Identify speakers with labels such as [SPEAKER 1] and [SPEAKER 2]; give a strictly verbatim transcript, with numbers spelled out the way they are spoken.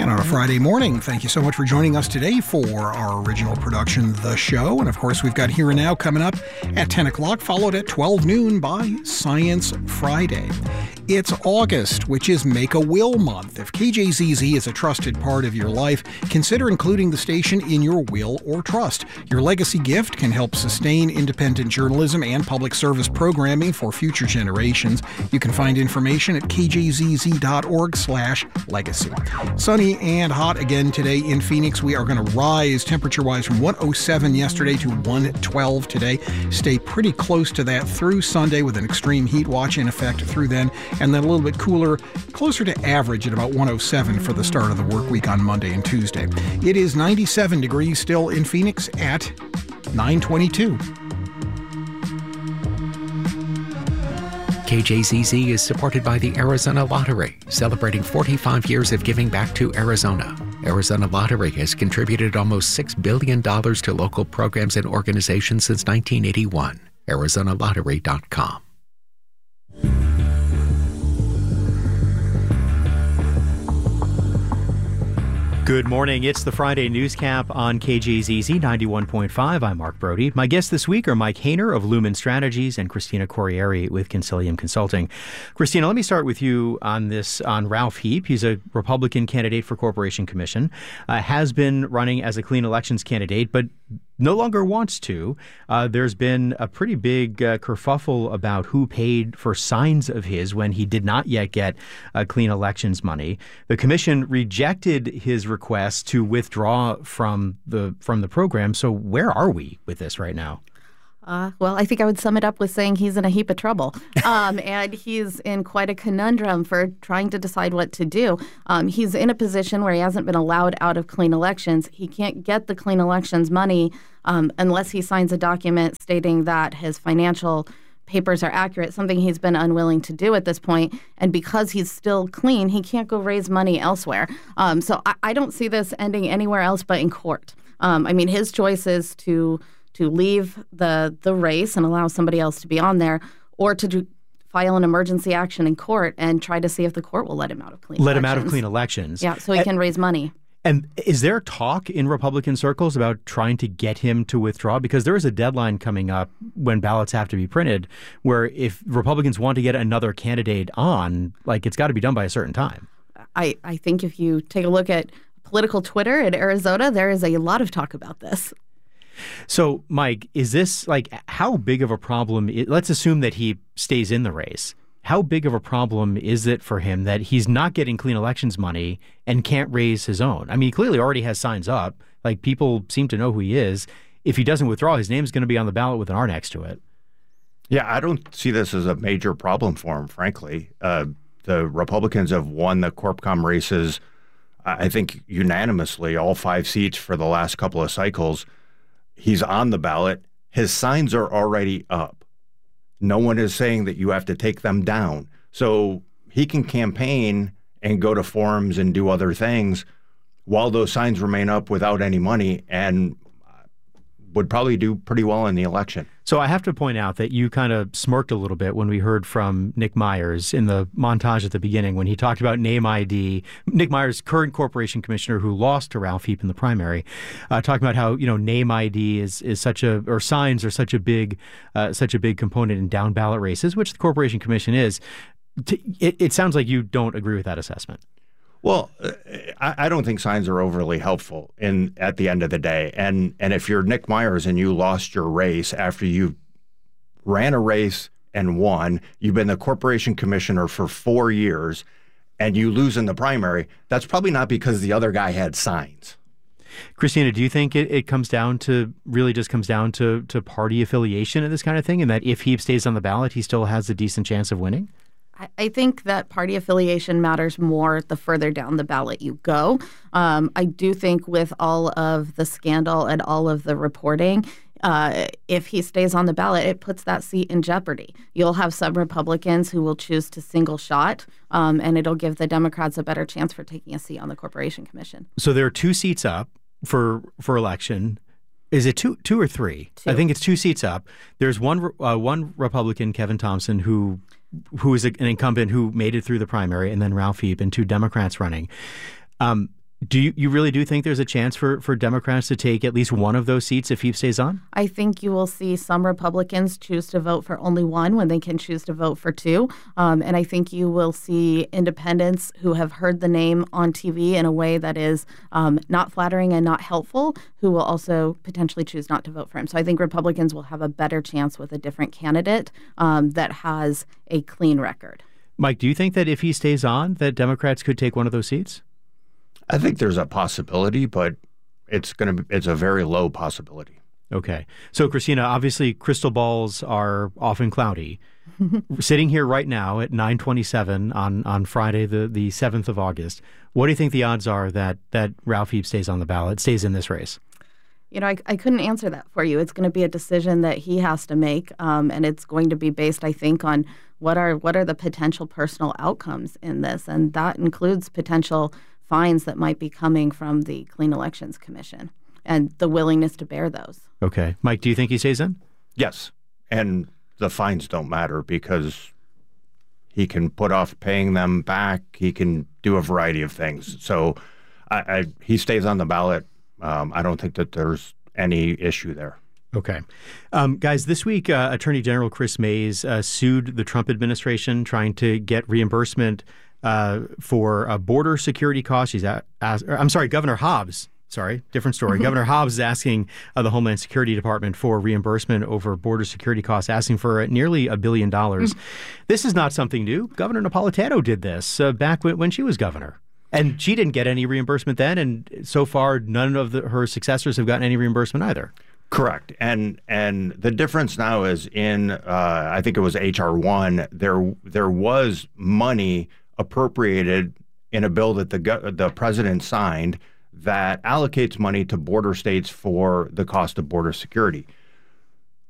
[SPEAKER 1] And on a Friday morning, thank you so much for joining us today for our original production, The Show. And of course, we've got Here and Now coming up at ten o'clock, followed at twelve noon by Science Friday. It's August, which is Make a Will Month. If K J Z Z is a trusted part of your life, consider including the station in your will or trust. Your legacy gift can help sustain independent journalism and public service programming for future generations. You can find information at kjzz.org slash legacy. Sunny and hot again today in Phoenix. We are going to rise temperature-wise from one oh seven yesterday to one twelve today. Stay pretty close to that through Sunday with an extreme heat watch in effect through then. And then a little bit cooler, closer to average at about one oh seven for the start of the work week on Monday and Tuesday. It is ninety-seven degrees still in Phoenix at nine twenty-two.
[SPEAKER 2] K J Z Z is supported by the Arizona Lottery, celebrating forty-five years of giving back to Arizona. Arizona Lottery has contributed almost six billion dollars to local programs and organizations since nineteen eighty-one. Arizona Lottery dot com.
[SPEAKER 3] Good morning. It's the Friday Newscap on K J Z Z ninety-one point five. I'm Mark Brody. My guests this week are Mike Hayner of Lumen Strategies and Christina Corriere with Consilium Consulting. Christina, let me start with you on this, on Ralph Heap. He's a Republican candidate for Corporation Commission, uh, has been running as a clean elections candidate, but no longer wants to. Uh, there's been a pretty big uh, kerfuffle about who paid for signs of his when he did not yet get uh, clean elections money. The commission rejected his request to withdraw from the from the program. So where are we with this right now?
[SPEAKER 4] Uh, well, I think I would sum it up with saying he's in a heap of trouble. Um, and he's in quite a conundrum for trying to decide what to do. Um, he's in a position where he hasn't been allowed out of clean elections. He can't get the clean elections money um, unless he signs a document stating that his financial papers are accurate, something he's been unwilling to do at this point. And because he's still clean, he can't go raise money elsewhere. Um, so I, I don't see this ending anywhere else but in court. Um, I mean, his choice is to to leave the the race and allow somebody else to be on there, or to do, file an emergency action in court and try to see if the court will let him out of clean
[SPEAKER 3] let
[SPEAKER 4] elections.
[SPEAKER 3] him out of clean elections.
[SPEAKER 4] Yeah, so he
[SPEAKER 3] and,
[SPEAKER 4] can raise money.
[SPEAKER 3] And is there talk in Republican circles about trying to get him to withdraw? Because there is a deadline coming up when ballots have to be printed where if Republicans want to get another candidate on, like it's got to be done by a certain time.
[SPEAKER 4] I, I think if you take a look at political Twitter in Arizona, there is a lot of talk about this.
[SPEAKER 3] So, Mike, is this like how big of a problem? Let's assume that he stays in the race. How big of a problem is it for him that he's not getting clean elections money and can't raise his own? I mean, he clearly already has signs up. Like, people seem to know who he is. If he doesn't withdraw, his name's going to be on the ballot with an R next to it.
[SPEAKER 5] Yeah, I don't see this as a major problem for him, frankly. Uh, the Republicans have won the CorpCom races, I think, unanimously, all five seats for the last couple of cycles. He's on the ballot. His signs are already up. No one is saying that you have to take them down. So he can campaign and go to forums and do other things while those signs remain up without any money, and would probably do pretty well in the election.
[SPEAKER 3] So I have to point out that you kind of smirked a little bit when we heard from Nick Myers in the montage at the beginning when he talked about name I D. Nick Myers, current corporation commissioner who lost to Ralph Heap in the primary, uh, talking about how, you know, name I D is is such a, or signs are such a big, uh, such a big component in down ballot races, which the corporation commission is. It, it sounds like you don't agree with that assessment.
[SPEAKER 5] Well, I, I don't think signs are overly helpful in at the end of the day. And and if you're Nick Myers and you lost your race after you ran a race and won, you've been the corporation commissioner for four years, and you lose in the primary, that's probably not because the other guy had signs.
[SPEAKER 3] Christina, do you think it, it comes down to, really just comes down to, to party affiliation and this kind of thing, and that if he stays on the ballot, he still has a decent chance of winning?
[SPEAKER 4] I think that party affiliation matters more the further down the ballot you go. Um, I do think with all of the scandal and all of the reporting, uh, if he stays on the ballot, it puts that seat in jeopardy. You'll have some Republicans who will choose to single shot, um, and it'll give the Democrats a better chance for taking a seat on the Corporation Commission.
[SPEAKER 3] So there are two seats up for for election. Is it two, two or three?
[SPEAKER 4] Two.
[SPEAKER 3] I think it's two seats up. There's one uh, one Republican, Kevin Thompson, who who is an incumbent who made it through the primary, and then Ralph Heap, and two Democrats running. Um, Do you, you really do think there's a chance for, for Democrats to take at least one of those seats if he stays on?
[SPEAKER 4] I think you will see some Republicans choose to vote for only one when they can choose to vote for two. Um, and I think you will see independents who have heard the name on T V in a way that is um, not flattering and not helpful, who will also potentially choose not to vote for him. So I think Republicans will have a better chance with a different candidate um, that has a clean record.
[SPEAKER 3] Mike, do you think that if he stays on, that Democrats could take one of those seats?
[SPEAKER 5] I think there's a possibility, but it's going to be, it's a very low possibility.
[SPEAKER 3] Okay. So, Christina, obviously crystal balls are often cloudy. Sitting here right now at nine twenty-seven on, on Friday, the, the seventh of August, what do you think the odds are that, that Ralph Heap stays on the ballot, stays in this race?
[SPEAKER 4] You know, I, I couldn't answer that for you. It's going to be a decision that he has to make, um, and it's going to be based, I think, on what are what are the potential personal outcomes in this, and that includes potential fines that might be coming from the Clean Elections Commission and the willingness to bear those.
[SPEAKER 3] Okay. Mike, do you think he stays in?
[SPEAKER 5] Yes. And the fines don't matter because he can put off paying them back. He can do a variety of things. So I, I, he stays on the ballot. Um, I don't think that there's any issue there.
[SPEAKER 3] Okay. Um, guys, this week, uh, Attorney General Chris Mays uh, sued the Trump administration trying to get reimbursement Uh, for uh, border security costs. She's at, as, I'm sorry, Governor Hobbs. Sorry, different story. Governor Hobbs is asking uh, the Homeland Security Department for reimbursement over border security costs, asking for uh, nearly a billion dollars. This is not something new. Governor Napolitano did this uh, back when, when she was governor. And she didn't get any reimbursement then. And so far, none of the, her successors have gotten any reimbursement either.
[SPEAKER 5] Correct. And and the difference now is in, uh, I think it was H R one, there, there was money appropriated in a bill that the the president signed that allocates money to border states for the cost of border security.